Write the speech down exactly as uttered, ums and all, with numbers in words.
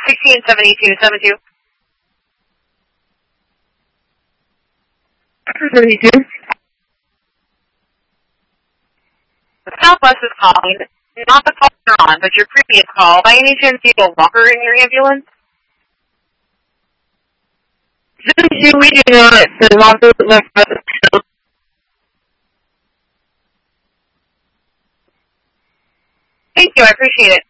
sixteen seventy-two seventy-two. seventy-two. Southwest is calling. Not the call you're on, but your previous call. By any chance, do you have a walker in your ambulance? seventy-two, we do not. The walker left by the field. Thank you, I appreciate it.